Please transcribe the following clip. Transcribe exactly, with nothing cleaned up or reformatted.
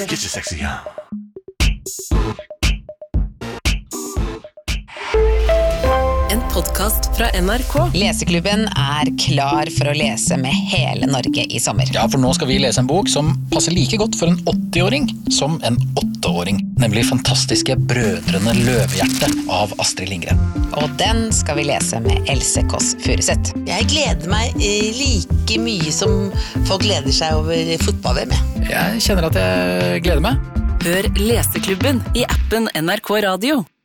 Get your sexy on. En podcast fra N R K. Leseklubben er klar for å lese med hele Norge i sommer. Ja, for nå skal vi lese en bok som passer like godt for en åtti-åring som en åtteåring, nemlig fantastiske Brødrene Løvehjerte av Astrid Lindgren. Og den skal vi lese med Else Kåss Furuseth. Jeg gleder meg like mye som folk gleder seg over fotball-V M. Jeg kjenner at jeg gleder meg. Hør Leseklubben i appen N R K Radio.